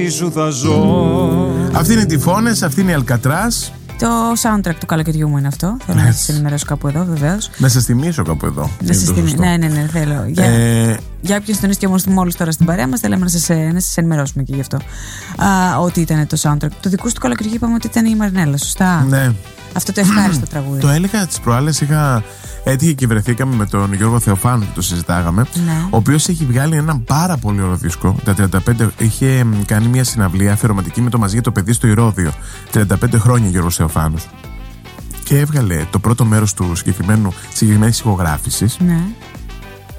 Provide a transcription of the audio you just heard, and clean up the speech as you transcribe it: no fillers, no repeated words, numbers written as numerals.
Σου θα ζω. Αυτή είναι οι Τυφώνες, αυτή είναι η Αλκατράς. Το soundtrack του καλοκαιριού μου είναι αυτό. Θέλω να σας ενημερώσω κάπου εδώ, βεβαίως. Να σας θυμίσω κάπου εδώ. Ναι, θέλω. Για όποιον συντονίστηκε όμως μόλις τώρα στην παρέα μας, θέλαμε να σας ενημερώσουμε και γι' αυτό. Ότι ήταν το soundtrack. Το δικού του καλοκαιριού είπαμε ότι ήταν η Μαρινέλα, σωστά. Ναι. Αυτό το ευχάριστο τραγούδι. Το έλεγα τις προάλλες, έτυχε και βρεθήκαμε με τον Γιώργο Θεοφάνου και το συζητάγαμε. Ναι. Ο οποίος έχει βγάλει έναν πάρα πολύ ωραίο δίσκο. Τα 35 είχε κάνει μια συναυλία αφιερωματική με το Μαζί για το παιδί στο Ηρώδειο. 35 χρόνια Γιώργος Θεοφάνους. Και έβγαλε το πρώτο μέρος του συγκεκριμένης ηχογράφησης. Ναι.